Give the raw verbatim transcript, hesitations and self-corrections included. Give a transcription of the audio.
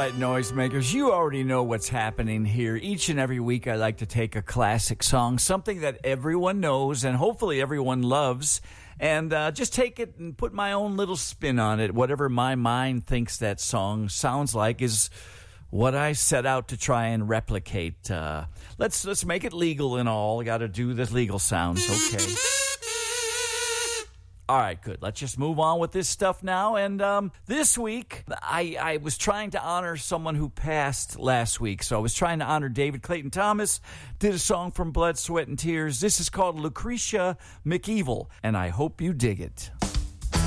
right, noisemakers, you already know what's happening here. Each and every week I like to take a classic song, something that everyone knows and hopefully everyone loves, and uh, just take it and put my own little spin on it. Whatever my mind thinks that song sounds like is what I set out to try and replicate. Uh, let's let's make it legal and all. I got to do the legal sounds, okay? All right, good. Let's just move on with this stuff now. And um, this week, I, I was trying to honor someone who passed last week. So I was trying to honor David Clayton Thomas, did a song from Blood, Sweat, and Tears. This is called Lucretia McEvil, and I hope you dig it.